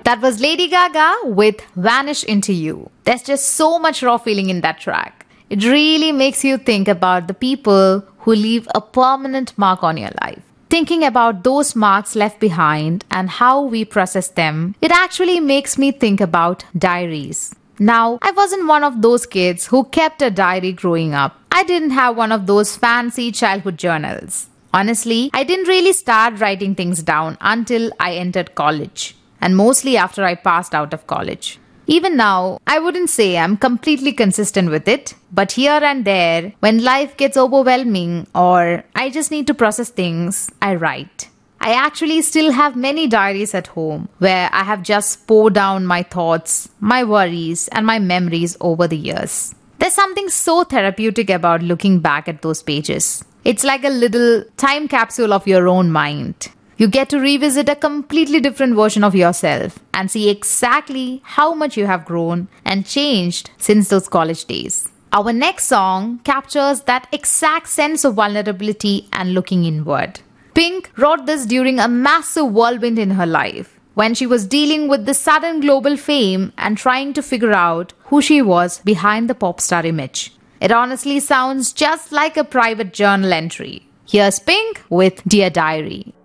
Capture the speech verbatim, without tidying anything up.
That was Lady Gaga with Vanish Into You. There's just so much raw feeling in that track. It really makes you think about the people who leave a permanent mark on your life. Thinking about those marks left behind and how we process them, it actually makes me think about diaries. Now, I wasn't one of those kids who kept a diary growing up. I didn't have one of those fancy childhood journals. Honestly, I didn't really start writing things down until I entered college, and mostly after I passed out of college. Even now, I wouldn't say I'm completely consistent with it, but here and there, when life gets overwhelming or I just need to process things, I write. I actually still have many diaries at home where I have just poured down my thoughts, my worries, and my memories over the years. There's something so therapeutic about looking back at those pages. It's like a little time capsule of your own mind. You get to revisit a completely different version of yourself and see exactly how much you have grown and changed since those college days. Our next song captures that exact sense of vulnerability and looking inward. Pink wrote this during a massive whirlwind in her life, when she was dealing with the sudden global fame and trying to figure out who she was behind the pop star image. It honestly sounds just like a private journal entry. Here's Pink with Dear Diary.